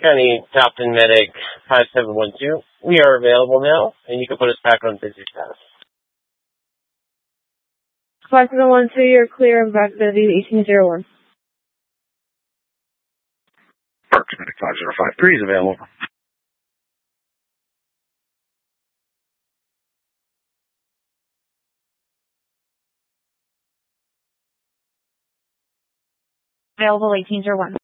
County Captain Medic 5712. We are available now, and you can put us back on busy status. 5712, you're clear of activity 1801. Parks Medic 5053 is available. Available 1801.